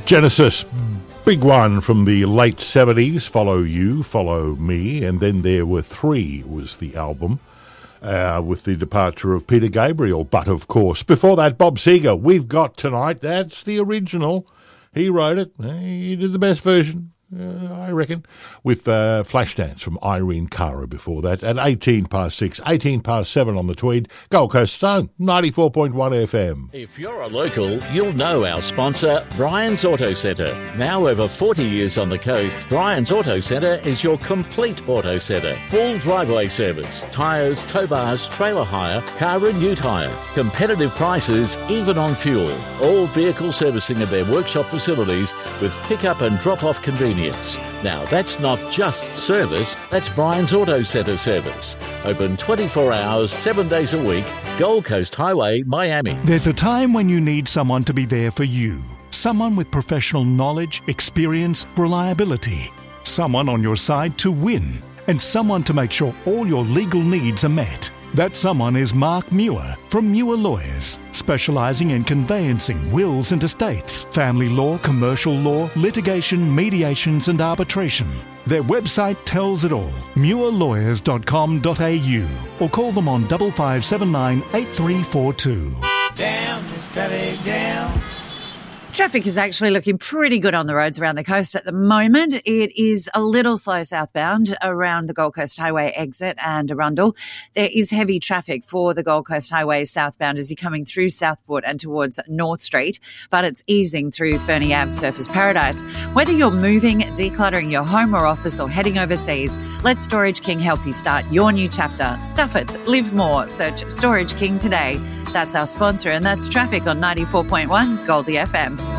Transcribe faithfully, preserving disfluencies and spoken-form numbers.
Genesis, big one from the late seventies, Follow You, Follow Me, and then There Were Three was the album, uh, with the departure of Peter Gabriel, but of course. Before that, Bob Seger, We've Got Tonight, that's the original. He wrote it, he did the best version. Uh, I reckon, with uh, Flashdance from Irene Cara before that, at eighteen past six, eighteen past seven on the Tweed, Gold Coast Stone, ninety-four point one F M. If you're a local, you'll know our sponsor, Brian's Auto Centre. Now over forty years on the coast, Brian's Auto Centre is your complete auto centre. Full driveway service, tyres, tow bars, trailer hire, car and ute hire. Competitive prices, even on fuel. All vehicle servicing at their workshop facilities with pick-up and drop-off convenience. Now, that's not just service, that's Brian's Auto Centre service. Open twenty-four hours, seven days a week, Gold Coast Highway, Miami. There's a time when you need someone to be there for you. Someone with professional knowledge, experience, reliability. Someone on your side to win. And someone to make sure all your legal needs are met. That someone is Mark Muir from Muir Lawyers, specialising in conveyancing wills and estates, family law, commercial law, litigation, mediations and arbitration. Their website tells it all, muir lawyers dot com dot a u, or call them on five five seven nine eight three four two. Down, Miss Valley, down. Traffic is actually looking pretty good on the roads around the coast at the moment. It is a little slow southbound around the Gold Coast Highway exit and Arundel. There is heavy traffic for the Gold Coast Highway southbound as you're coming through Southport and towards North Street, but it's easing through Fernie Ave Surfers Paradise. Whether you're moving, decluttering your home or office, or heading overseas, let Storage King help you start your new chapter. Stuff it, live more. Search Storage King today. That's our sponsor, and that's traffic on ninety-four point one Goldie F M.